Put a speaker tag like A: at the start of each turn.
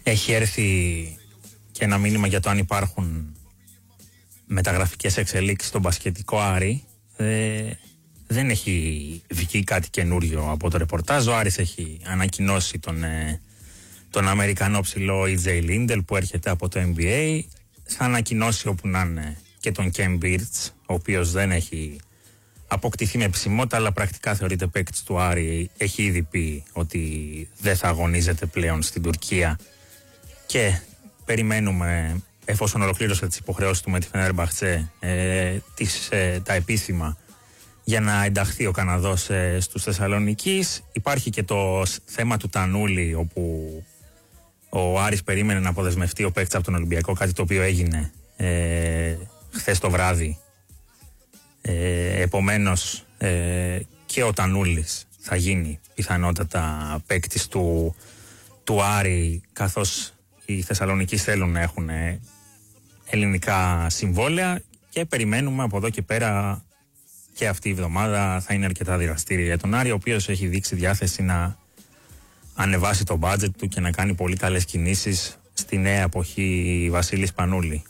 A: Έχει έρθει και ένα μήνυμα για το αν υπάρχουν μεταγραφικές εξελίξεις στον μπασκετικό Άρη. Δεν έχει βγει κάτι καινούριο από το ρεπορτάζ. Ο Άρης έχει ανακοινώσει τον Αμερικανό ψηλό EJ Liddell που έρχεται από το NBA. Θα ανακοινώσει όπου να είναι και τον Kem Birch, ο οποίος δεν έχει αποκτηθεί με επισημότητα, αλλά πρακτικά θεωρείται παίκτης του Άρη. Έχει ήδη πει ότι δεν θα αγωνίζεται πλέον στην Τουρκία και περιμένουμε, εφόσον ολοκλήρωσε τις υποχρεώσεις του με τη Φενέρμπαχτσε, τα επίσημα για να ενταχθεί ο Καναδός στους Θεσσαλονικείς. Υπάρχει και το θέμα του Τανούλη, όπου ο Άρης περίμενε να αποδεσμευτεί ο παίκτης από τον Ολυμπιακό, κάτι το οποίο έγινε χθες το βράδυ. Επομένως και ο Τανούλης θα γίνει πιθανότατα παίκτης του Άρη, καθώς οι Θεσσαλονικείς θέλουν να έχουν ελληνικά συμβόλαια, και περιμένουμε από εδώ και πέρα και αυτή η εβδομάδα θα είναι αρκετά δραστήρια για τον Άρη, ο οποίος έχει δείξει διάθεση να ανεβάσει το budget του και να κάνει πολύ καλές κινήσεις στη νέα εποχή Βασίλη Σπανούλη.